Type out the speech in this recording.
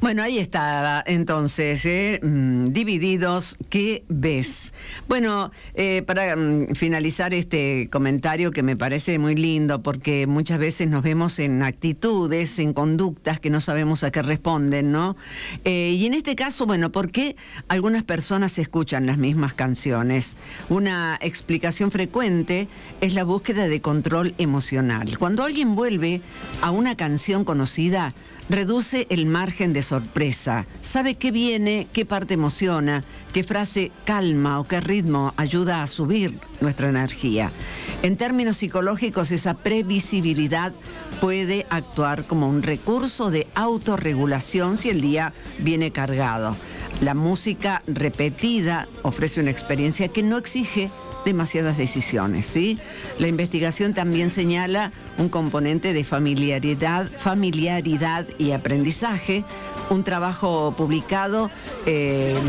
Bueno, ahí está, entonces, divididos, ¿qué ves? Bueno, para finalizar este comentario que me parece muy lindo, porque muchas veces nos vemos en actitudes, en conductas que no sabemos a qué responden, ¿no? Y en este caso, bueno, ¿por qué algunas personas escuchan las mismas canciones? Una explicación frecuente es la búsqueda de control emocional. Cuando alguien vuelve a una canción conocida, reduce el margen de sorpresa, sabe qué viene, qué parte emociona, qué frase calma o qué ritmo ayuda a subir nuestra energía. En términos psicológicos, esa previsibilidad puede actuar como un recurso de autorregulación si el día viene cargado. La música repetida ofrece una experiencia que no exige demasiadas decisiones, ¿sí? La investigación también señala un componente de familiaridad y aprendizaje. Un trabajo publicado